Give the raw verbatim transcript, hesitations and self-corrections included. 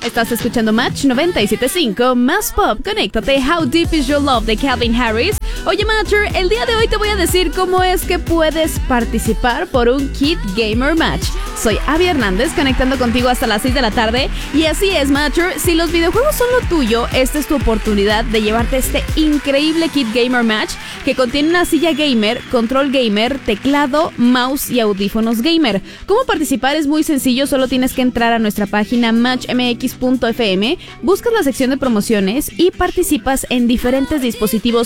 Estás escuchando Match noventa y siete punto cinco, más pop, conéctate. How Deep Is Your Love de Calvin Harris. Oye, Matcher, el día de hoy te voy a decir cómo es que puedes participar por un Kid Gamer Match. Soy Abby Hernández, conectando contigo hasta las seis de la tarde. Y así es, Matcher, si los videojuegos son lo tuyo, esta es tu oportunidad de llevarte este increíble Kid Gamer Match que contiene una silla gamer, control gamer, teclado, mouse y audífonos gamer. ¿Cómo participar? Es muy sencillo, solo tienes que entrar a nuestra página match m x punto f m, buscas la sección de promociones y participas en diferentes dispositivos